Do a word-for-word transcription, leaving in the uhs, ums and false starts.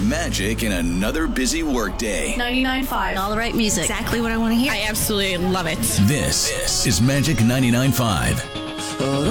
magic in another busy workday. ninety-nine point five. All the right music. Exactly what I want to hear. I absolutely love it. This is Magic ninety-nine point five.